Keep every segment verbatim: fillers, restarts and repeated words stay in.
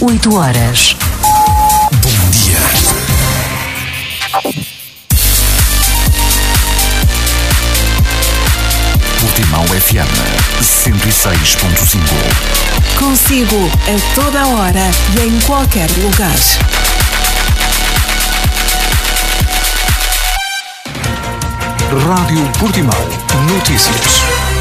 oito horas. Bom dia. Portimão F M cento e seis ponto cinco. Consigo a toda hora e em qualquer lugar. Rádio Portimão. Notícias.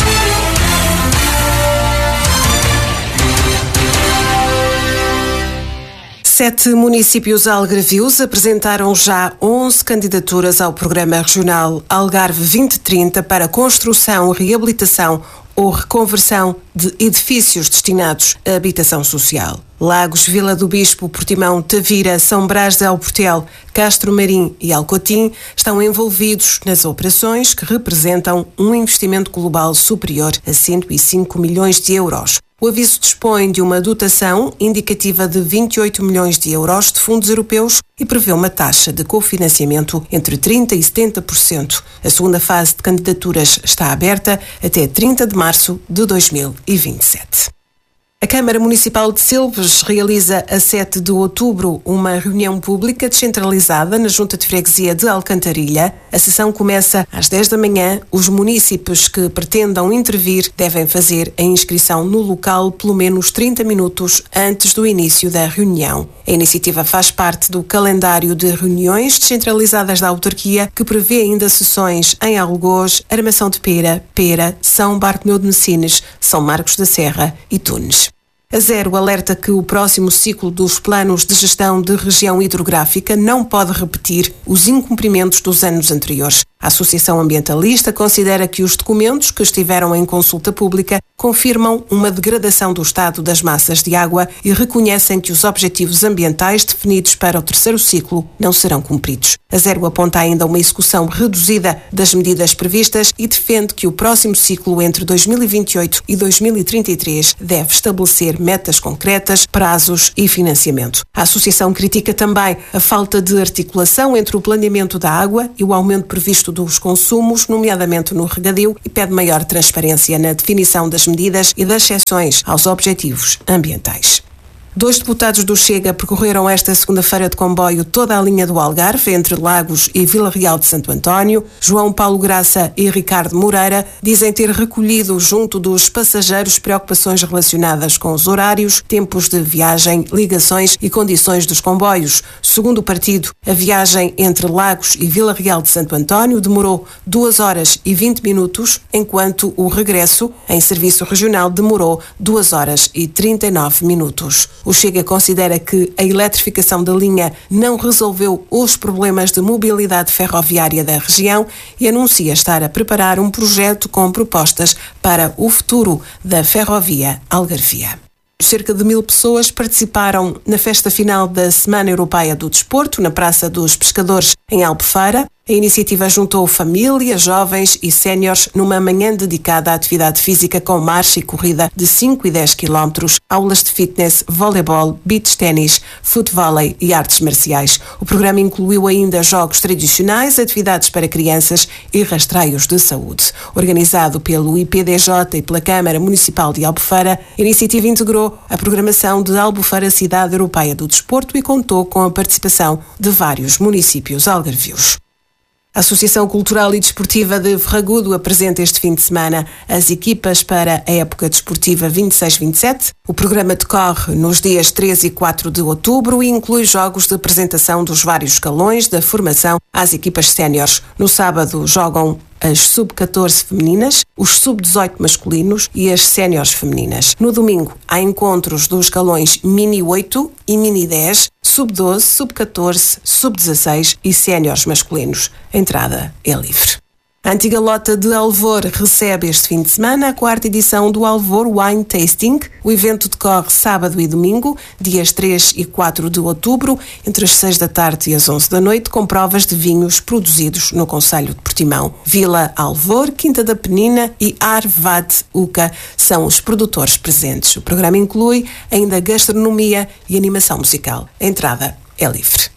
Sete municípios algarvios apresentaram já onze candidaturas ao Programa Regional Algarve vinte trinta para construção, reabilitação ou reconversão de edifícios destinados à habitação social. Lagos, Vila do Bispo, Portimão, Tavira, São Brás de Alportel, Castro Marim e Alcotim estão envolvidos nas operações que representam um investimento global superior a cento e cinco milhões de euros. O aviso dispõe de uma dotação indicativa de vinte e oito milhões de euros de fundos europeus e prevê uma taxa de cofinanciamento entre trinta por cento e setenta por cento. A segunda fase de candidaturas está aberta até trinta de março de dois mil e vinte e sete. A Câmara Municipal de Silves realiza a sete de outubro uma reunião pública descentralizada na Junta de Freguesia de Alcantarilha. A sessão começa às dez da manhã. Os munícipes que pretendam intervir devem fazer a inscrição no local pelo menos trinta minutos antes do início da reunião. A iniciativa faz parte do calendário de reuniões descentralizadas da autarquia, que prevê ainda sessões em Algoz, Armação de Pera, Pera, São Bartomeu de Messines, São Marcos da Serra e Tunes. A Zero alerta que o próximo ciclo dos planos de gestão de região hidrográfica não pode repetir os incumprimentos dos anos anteriores. A Associação Ambientalista considera que os documentos que estiveram em consulta pública confirmam uma degradação do estado das massas de água e reconhecem que os objetivos ambientais definidos para o terceiro ciclo não serão cumpridos. A Zero aponta ainda uma execução reduzida das medidas previstas e defende que o próximo ciclo entre dois mil e vinte e oito e dois mil e trinta e três deve estabelecer metas concretas, prazos e financiamento. A associação critica também a falta de articulação entre o planeamento da água e o aumento previsto dos consumos, nomeadamente no regadio, e pede maior transparência na definição das medidas e das exceções aos objetivos ambientais. Dois deputados do Chega percorreram esta segunda-feira de comboio toda a linha do Algarve, entre Lagos e Vila Real de Santo António. João Paulo Graça e Ricardo Moreira dizem ter recolhido junto dos passageiros preocupações relacionadas com os horários, tempos de viagem, ligações e condições dos comboios. Segundo o partido, a viagem entre Lagos e Vila Real de Santo António demorou duas horas e vinte minutos, enquanto o regresso em serviço regional demorou duas horas e trinta e nove minutos. O Chega considera que a eletrificação da linha não resolveu os problemas de mobilidade ferroviária da região e anuncia estar a preparar um projeto com propostas para o futuro da ferrovia algarvia. Cerca de mil pessoas participaram na festa final da Semana Europeia do Desporto, na Praça dos Pescadores, em Albufeira. A iniciativa juntou família, jovens e séniores numa manhã dedicada à atividade física com marcha e corrida de cinco e dez quilómetros, aulas de fitness, voleibol, beach ténis, futevôlei e artes marciais. O programa incluiu ainda jogos tradicionais, atividades para crianças e rastreios de saúde. Organizado pelo I P D J e pela Câmara Municipal de Albufeira, a iniciativa integrou a programação de Albufeira Cidade Europeia do Desporto e contou com a participação de vários municípios algarvios. A Associação Cultural e Desportiva de Ferragudo apresenta este fim de semana as equipas para a época desportiva vinte e seis vinte e sete. O programa decorre nos dias três e quatro de outubro e inclui jogos de apresentação dos vários escalões da formação às equipas séniores. No sábado jogam as sub catorze femininas, os sub dezoito masculinos e as séniores femininas. No domingo há encontros dos escalões mini oito e mini dez, sub doze, sub catorze, sub dezasseis e séniores masculinos. A entrada é livre. A antiga lota de Alvor recebe este fim de semana a quarta edição do Alvor Wine Tasting. O evento decorre sábado e domingo, dias três e quatro de outubro, entre as seis da tarde e as onze da noite, com provas de vinhos produzidos no concelho de Portimão. Vila Alvor, Quinta da Penina e Arvad Uca são os produtores presentes. O programa inclui ainda gastronomia e animação musical. A entrada é livre.